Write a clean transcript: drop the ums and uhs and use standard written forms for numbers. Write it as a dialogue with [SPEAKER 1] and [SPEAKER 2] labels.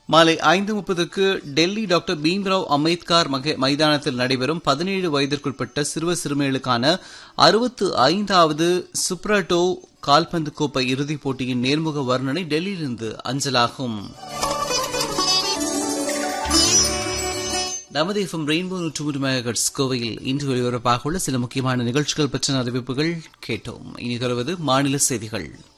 [SPEAKER 1] மாலை 5:30க்கு டெல்லி டாக்டர் பீம்ராவ் அம்பேத்கர் மைதானத்தில் நடைபெறும் 17 வயதிற்குட்பட்ட சிறுவர் சிறுமிகளுக்கான 65வது சுப்ரட்டோ கால்பந்து கோப்பை இறுதிப் போட்டியின் நேர்முக வர்ணனை டெல்லியிலிருந்து அஞ்சலாகும். நமது எஃப்எம் ரெயின்போ 103 மெகாஹெர்ட்ஸ் கோவையில் இன்று ஒலிபரப்பாக உள்ள சில முக்கியமான நிகழ்ச்சிகள் பற்றின அறிவிப்புகள் கேட்டோம். இனி வருவது மாநில செய்திகள்.